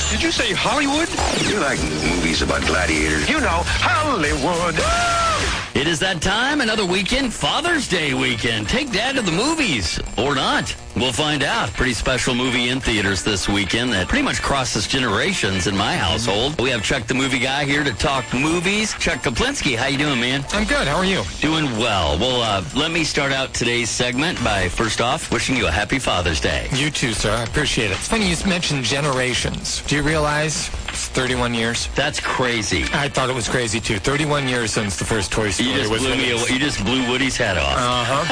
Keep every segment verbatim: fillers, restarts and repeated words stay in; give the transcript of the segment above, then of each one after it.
Did you say Hollywood? You like movies about gladiators? You know, Hollywood. It is that time, another weekend, Father's Day weekend. Take Dad to the movies, or not. We'll find out. Pretty special movie in theaters this weekend that pretty much crosses generations in my household. We have Chuck the Movie Guy here to talk movies. Chuck Kaplinski, how you doing, man? I'm good. How are you? Doing well. Well, uh, let me start out today's segment by, first off, wishing you a happy Father's Day. You too, sir. I appreciate it. It's funny you mentioned generations. Do you realize it's thirty-one years? That's crazy. I thought it was crazy, too. thirty-one years since the first Toy Story You just, was blew me away. You just blew Woody's head off. Uh-huh.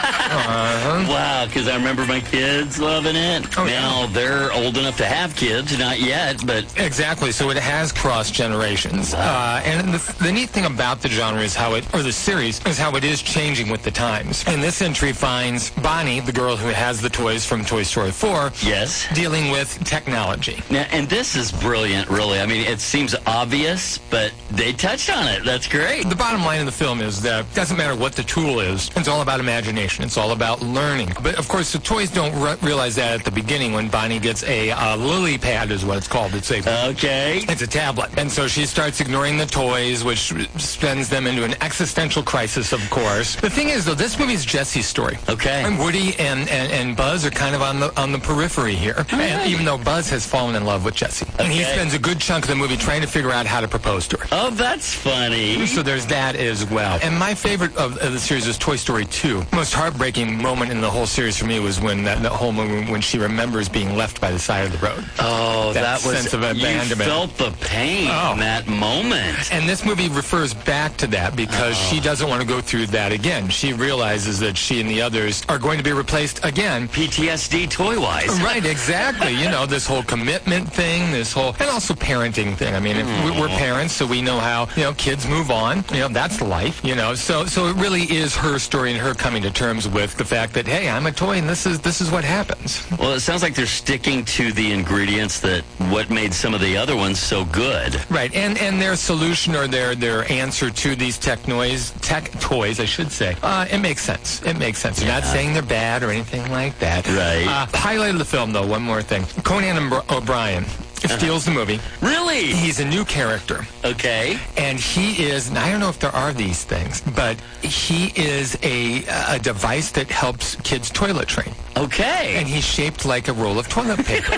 uh-huh. Wow, because I remember my kids loving it. Oh, now, yeah. they're old enough to have kids. Not yet, but... Exactly. So it has crossed generations. Uh, and the, the neat thing about the genre is how it, or the series, is how it is changing with the times. And this entry finds Bonnie, the girl who has the toys from Toy Story four, yes, dealing with technology. Now, and this is brilliant, really. I mean, it seems obvious, but they touched on it. That's great. The bottom line of the film is that it doesn't matter what the tool is. It's all about imagination. It's all about learning. But, of course, the toys don't re- realize that at the beginning when Bonnie gets a uh, lily pad is what it's called. It's a, okay. It's a tablet. And so she starts ignoring the toys, which sends them into an existential crisis, of course. The thing is, though, this movie is Jesse's story. Okay. And Woody and, and, and Buzz are kind of on the on the periphery here. And even though Buzz has fallen in love with Jesse. Okay. And he spends a good chunk of the movie trying to figure out how to propose to her. Oh, that's funny. So there's that as well. And my favorite of, of the series is Toy Story two. The most heartbreaking moment in the whole series for me was when that, that whole moment when she remembers being left by the side of the road. Oh, that, that was sense of abandonment. You felt the pain oh. in that moment. And this movie refers back to that because oh. she doesn't want to go through that again. She realizes that she and the others are going to be replaced again. P T S D toy-wise. Right, exactly. You know, this whole commitment thing, this whole, and also parenting thing. I mean, if we, we're parents, so we know how, you know, kids move on. You know, that's life, you know. So so it really is her story and her coming to terms with the fact that, hey, I'm a toy and this is this is what happens. Well, it sounds like they're sticking to the ingredients that what made some of the other ones so good. Right, and and their solution or their their answer to these tech noise, tech toys, I should say, uh, it makes sense. It makes sense. You're yeah. not saying they're bad or anything like that. Right. Uh, highlight of the film, though, one more thing. Conan O'Brien steals the movie. Really? He's a new character. Okay. And he is, and I don't know if there are these things, but he is a, a device that helps kids toilet train. Okay. And he's shaped like a roll of toilet paper.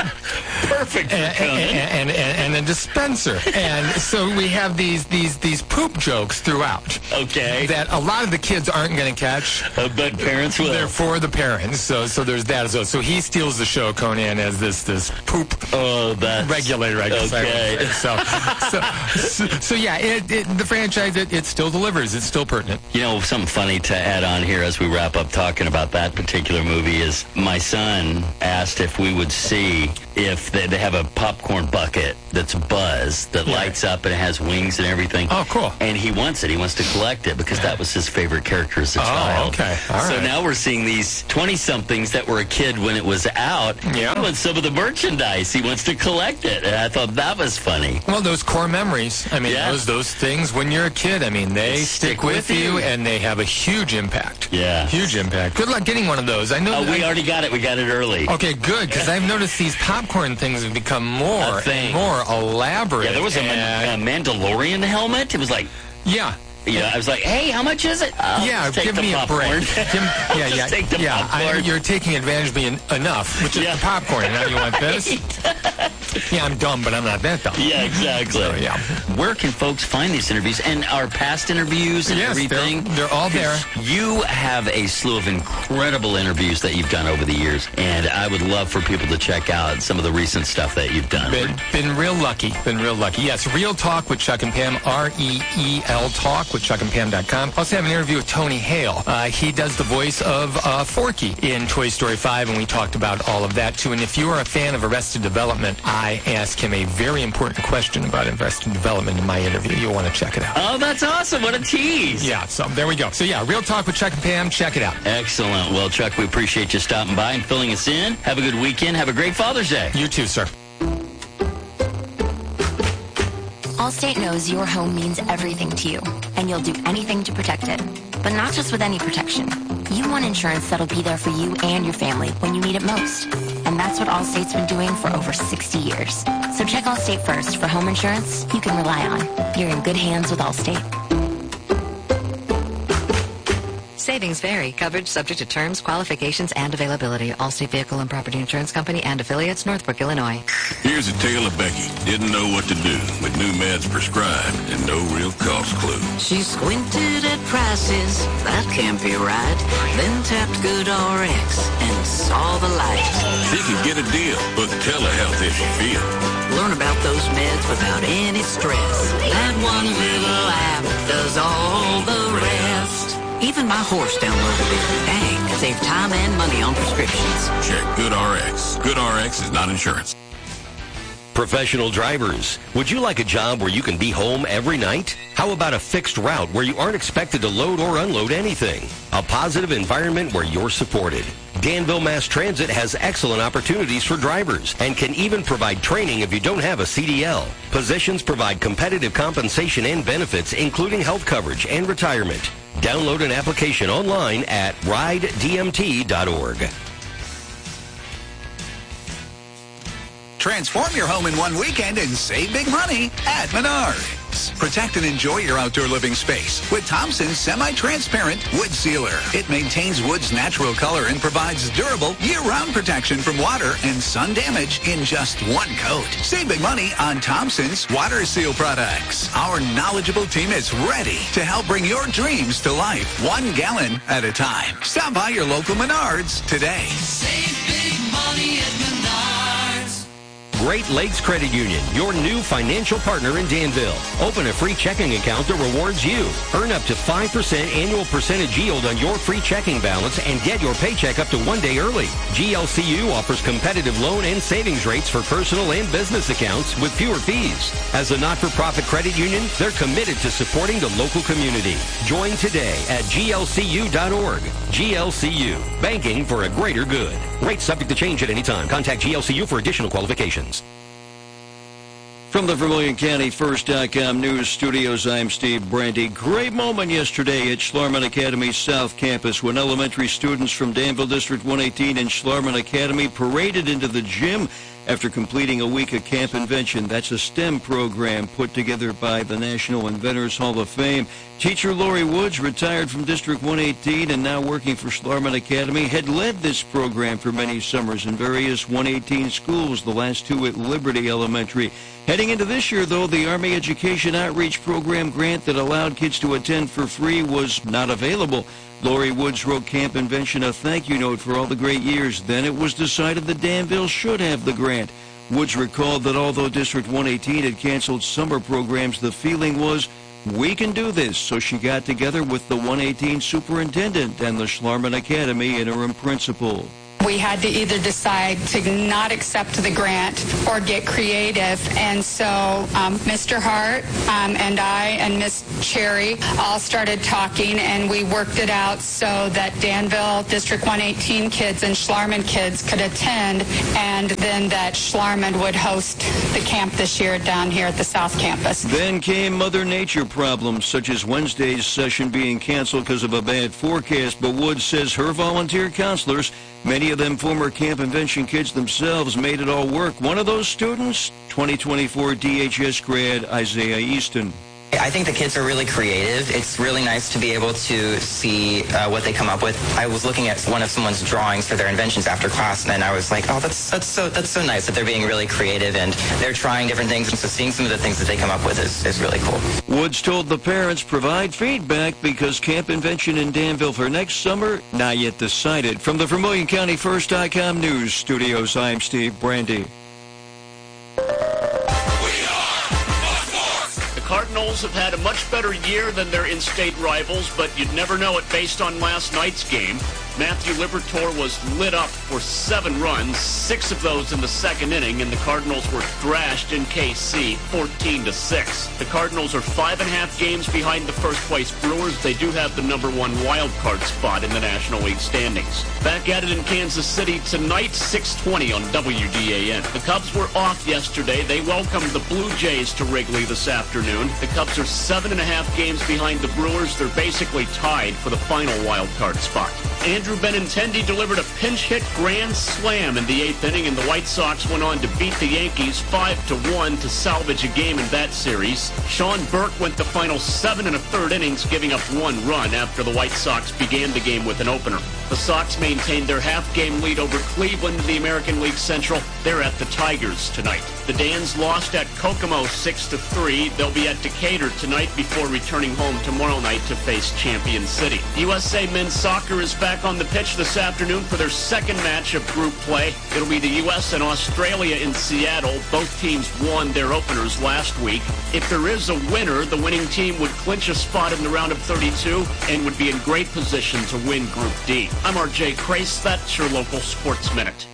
Perfect. And, and, and, and, and a dispenser. And so we have these, these, these poop jokes throughout. Okay. That a lot of the kids aren't going to catch. Uh, but parents will. They're for the parents. So so there's that as well. So he steals the show, Conan, as this, this poop oh, that's, regulator, I guess. Okay. I would say. So, so, so, so yeah, it, it, the franchise, it, it still delivers. It's still pertinent. You know, something funny to add on here as we wrap up talking about that particular movie is my son asked if we would see if they, they have a popcorn bucket that's Buzz that yeah. lights up and it has wings and everything. Oh, cool. And he wants it. He wants to collect it because that was his favorite character as a oh, child. okay. All so right. now we're seeing these twenty-somethings that were a kid when it was out. Yeah. He wants some of the merchandise. He wants to collect it. And I thought that was funny. Well, those core memories, I mean, yeah. those those things when you're a kid, I mean, they, they stick, stick with, with you, you and they have a huge impact. Yeah. Huge impact. Good luck getting one of those. I know. Oh, we I, already got it. We got it early. Okay, good, because I've noticed these popcorn things have become more and more elaborate. Yeah, there was a, and, Man- a Mandalorian helmet. It was like... Yeah. You know, I was like, hey, how much is it? Oh, yeah, give me popcorn. a break. Give, yeah, yeah, take the yeah. I, you're taking advantage of me en- enough, which is yeah. the popcorn. Now you want this? Yeah, I'm dumb, but I'm not that dumb. Yeah, exactly. So, yeah. Where can folks find these interviews and our past interviews and yes, everything? They're, they're all there. You have a slew of incredible interviews that you've done over the years, and I would love for people to check out some of the recent stuff that you've done. Been, been real lucky. Been real lucky. Yes, Real Talk with Chuck and Pam, R E E L Talk with chuck and pam dot com. Also have an interview with Tony Hale. Uh, he does the voice of uh, Forky in Toy Story five, and we talked about all of that, too. And if you are a fan of Arrested Development, I ask him a very important question about Arrested Development in my interview. You'll want to check it out. Oh, that's awesome. What a tease. Yeah, so there we go. So, yeah, Real Talk with Chuck and Pam. Check it out. Excellent. Well, Chuck, we appreciate you stopping by and filling us in. Have a good weekend. Have a great Father's Day. You too, sir. Allstate knows your home means everything to you, and you'll do anything to protect it. But not just with any protection. You want insurance that'll be there for you and your family when you need it most. And that's what Allstate's been doing for over sixty years. So check Allstate first for home insurance you can rely on. You're in good hands with Allstate. Savings vary. Coverage subject to terms, qualifications, and availability. Allstate Vehicle and Property Insurance Company and affiliates, Northbrook, Illinois. Here's a tale of Becky. Didn't know what to do with new meds prescribed and no real cost clue. She squinted at prices. That can't be right. Then tapped GoodRx and saw the light. She could get a deal with telehealth if she feels. Learn about those meds without any stress. That one little app does all the rest. Even my horse downloaded it. Dang, save time and money on prescriptions. Check GoodRx. GoodRx is not insurance. Professional drivers, would you like a job where you can be home every night? How about a fixed route where you aren't expected to load or unload anything? A positive environment where you're supported. Danville Mass Transit has excellent opportunities for drivers and can even provide training if you don't have a C D L. Positions provide competitive compensation and benefits, including health coverage and retirement. Download an application online at ride d m t dot org. Transform your home in one weekend and save big money at Menards. Protect and enjoy your outdoor living space with Thompson's semi-transparent wood sealer. It maintains wood's natural color and provides durable year-round protection from water and sun damage in just one coat. Save big money on Thompson's water seal products. Our knowledgeable team is ready to help bring your dreams to life, one gallon at a time. Stop by your local Menards today. Save big money at Menards. Great Lakes Credit Union, your new financial partner in Danville. Open a free checking account that rewards you. Earn up to five percent annual percentage yield on your free checking balance and get your paycheck up to one day early. G L C U offers competitive loan and savings rates for personal and business accounts with fewer fees. As a not-for-profit credit union, they're committed to supporting the local community. Join today at G L C U dot org. G L C U, banking for a greater good. Rates subject to change at any time. Contact G L C U for additional qualifications. From the Vermilion County First dot com News Studios, I'm Steve Brandy. Great moment yesterday at Schlarman Academy's South Campus when elementary students from Danville District one eighteen and Schlarman Academy paraded into the gym after completing a week of Camp Invention. That's a STEM program put together by the National Inventors Hall of Fame. Teacher Lori Woods, retired from District one eighteen and now working for Schlarman Academy, had led this program for many summers in various one eighteen schools, the last two at Liberty Elementary. Heading into this year, though, the Army Education Outreach Program grant that allowed kids to attend for free was not available. Lori Woods wrote Camp Invention a thank you note for all the great years. Then it was decided that Danville should have the grant. Woods recalled that although District one eighteen had canceled summer programs, the feeling was, we can do this. So she got together with the one eighteen superintendent and the Schlarman Academy interim principal. We had to either decide to not accept the grant or get creative. And so um, Mister Hart um, and I and Miss Cherry all started talking, and we worked it out so that Danville District one eighteen kids and Schlarman kids could attend, and then that Schlarman would host the camp this year down here at the South Campus. Then came Mother Nature problems, such as Wednesday's session being canceled because of a bad forecast. But Woods says her volunteer counselors, many of them former Camp Invention kids themselves, made it all work. One of those students, twenty twenty-four D H S grad Isaiah Easton. I think the kids are really creative. It's really nice to be able to see uh, what they come up with. I was looking at one of someone's drawings for their inventions after class, and I was like, oh, that's that's so that's so nice that they're being really creative and they're trying different things. And so seeing some of the things that they come up with is, is really cool. Woods told the parents provide feedback because Camp Invention in Danville for next summer, not yet decided. From the Vermilion County First dot com News Studios, I'm Steve Brandy. Cardinals have had a much better year than their in-state rivals, but you'd never know it based on last night's game. Matthew Liberatore was lit up for seven runs, six of those in the second inning, and the Cardinals were thrashed in K C fourteen to six. The Cardinals are five and a half games behind the first-place Brewers. They do have the number one wild card spot in the National League standings. Back at it in Kansas City tonight, six twenty on W D A N. The Cubs were off yesterday. They welcomed the Blue Jays to Wrigley this afternoon. The Cubs are seven and a half games behind the Brewers. They're basically tied for the final wild card spot. Andrew Andrew Benintendi delivered a pinch hit grand slam in the eighth inning, and the White Sox went on to beat the Yankees five to one to salvage a game in that series. Sean Burke went the final seven and a third innings, giving up one run after the White Sox began the game with an opener. The Sox maintained their half-game lead over Cleveland in the American League Central. They're at the Tigers tonight. The Dans lost at Kokomo six to three. They'll be at Decatur tonight before returning home tomorrow night to face Champion City. U S A men's soccer is back on the pitch this afternoon for their second match of group play. It'll be the U S and Australia in Seattle. Both teams won their openers last week. If there is a winner, the winning team would clinch a spot in the round of thirty-two and would be in great position to win Group D. I'm R J Crace. That's your local Sports Minute.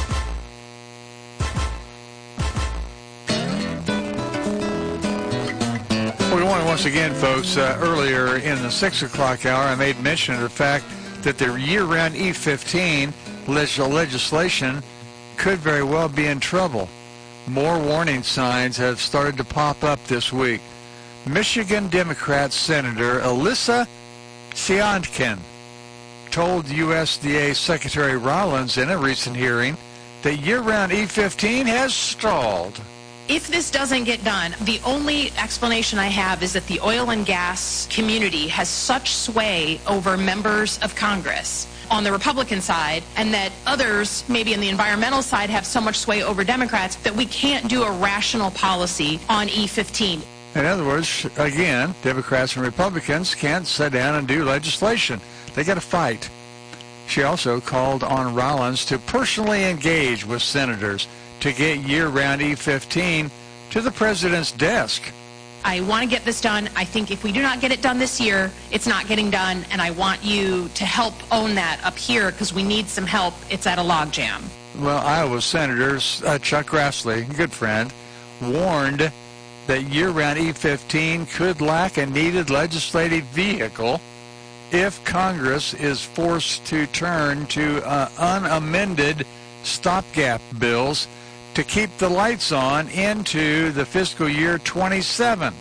We want to once again, folks, uh, earlier in the six o'clock hour, I made mention of the fact that the year-round E fifteen leg- legislation could very well be in trouble. More warning signs have started to pop up this week. Michigan Democrat Senator Alyssa Siankin told U S D A Secretary Rollins in a recent hearing that year-round E fifteen has stalled. If this doesn't get done, the only explanation I have is that the oil and gas community has such sway over members of Congress on the Republican side, and that others, maybe on the environmental side, have so much sway over Democrats that we can't do a rational policy on E fifteen. In other words, again, Democrats and Republicans can't sit down and do legislation. They got to fight. She also called on Rollins to personally engage with senators to get year-round E fifteen to the president's desk. I want to get this done. I think if we do not get it done this year, it's not getting done, and I want you to help own that up here because we need some help. It's at a logjam. Well, Iowa Senators uh, Chuck Grassley, good friend, warned that year-round E fifteen could lack a needed legislative vehicle if Congress is forced to turn to uh, unamended stopgap bills to keep the lights on into the fiscal year twenty-seven.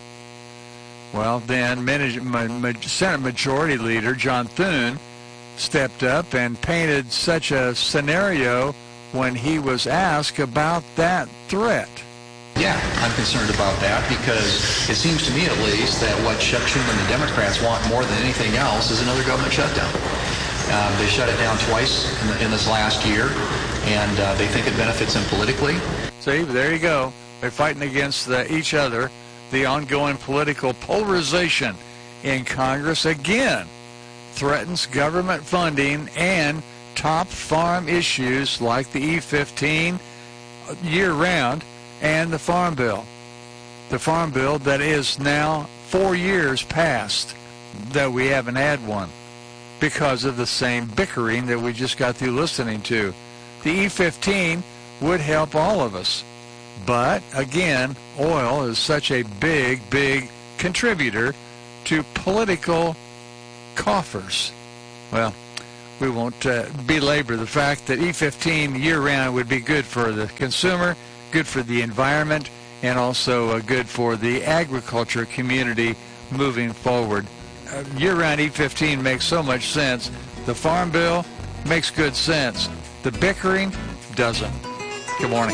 Well, then Senate Majority Leader John Thune stepped up and painted such a scenario when he was asked about that threat. Yeah, I'm concerned about that because it seems to me at least that what Chuck Schumer and the Democrats want more than anything else is another government shutdown. Um, they shut it down twice in, the, in this last year, and uh, they think it benefits them politically. See, there you go. They're fighting against the, each other. The ongoing political polarization in Congress, again, threatens government funding and top farm issues like the E fifteen year-round and the Farm Bill. The Farm Bill that is now four years past that we haven't had one because of the same bickering that we just got through listening to. The E fifteen would help all of us. But, again, oil is such a big, big contributor to political coffers. Well, we won't uh, belabor the fact that E fifteen year-round would be good for the consumer, good for the environment, and also uh, good for the agriculture community moving forward. Uh, year-round E fifteen makes so much sense. The Farm Bill makes good sense. The bickering doesn't. Good morning.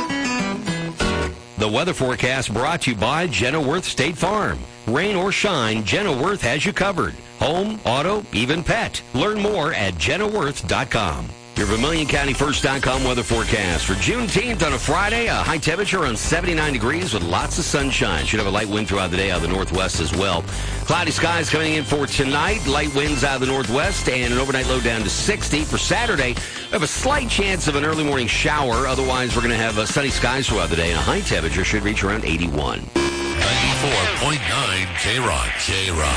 The weather forecast brought to you by Jenna Worth State Farm. Rain or shine, Jenna Worth has you covered. Home, auto, even pet. Learn more at jenna worth dot com. Your Vermilion County First dot com weather forecast for Juneteenth on a Friday. A high temperature around seventy-nine degrees with lots of sunshine. Should have a light wind throughout the day out of the northwest as well. Cloudy skies coming in for tonight. Light winds out of the northwest and an overnight low down to sixty. For Saturday, we have a slight chance of an early morning shower. Otherwise, we're going to have uh, sunny skies throughout the day, and a high temperature should reach around eighty-one. ninety-four point nine K-Rock. K-Rock.